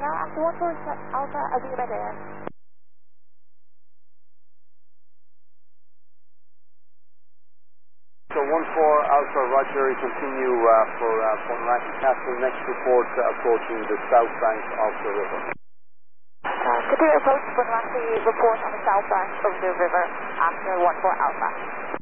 now after 14 Alpha, I'll be right there. So 14 Alpha, Roger, continue for Fonraki Castle. Next report approaching the south bank of the river. Continue approach Fonraki, report on the south bank of the river after 14 Alpha.